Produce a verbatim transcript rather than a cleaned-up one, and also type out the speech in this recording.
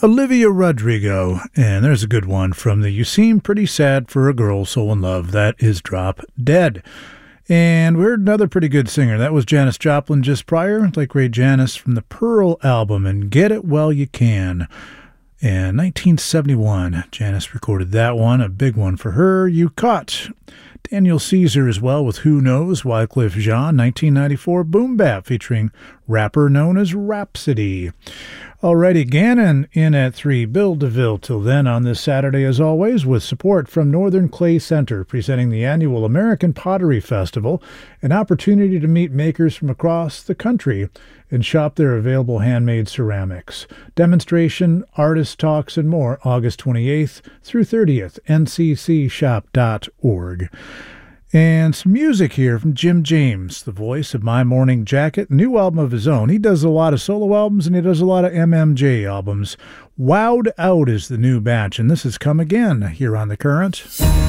Olivia Rodrigo, and there's a good one from the You Seem Pretty Sad for a Girl So in Love. That is Drop Dead. And we heard another pretty good singer. That was Janis Joplin just prior, like Ray Janis from the Pearl album, and Get It While You Can. In nineteen seventy-one, Janis recorded that one, a big one for her. You Caught. Daniel Caesar as well with Who Knows, Wyclef Jean, nineteen ninety-four Boom Bap featuring rapper known as Rhapsody. Alrighty, Gannon in at three, Bill DeVille till then on this Saturday as always with support from Northern Clay Center presenting the annual American Pottery Festival, an opportunity to meet makers from across the country and shop their available handmade ceramics. Demonstration, artist talks, and more August twenty-eighth through thirtieth, N C C shop dot org. And some music here from Jim James, the voice of My Morning Jacket, new album of his own. He does a lot of solo albums and he does a lot of M M J albums. Wowed Out is the new batch, and this has Come Again here on The Current.